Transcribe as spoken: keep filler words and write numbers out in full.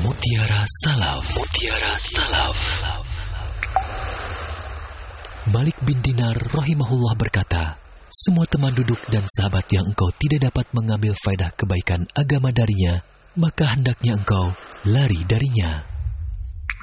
Mutiara Salaf. Mutiara Salaf. Malik bin Dinar rahimahullah berkata, semua teman duduk dan sahabat yang engkau tidak dapat mengambil faedah kebaikan agama darinya, maka hendaknya engkau lari darinya.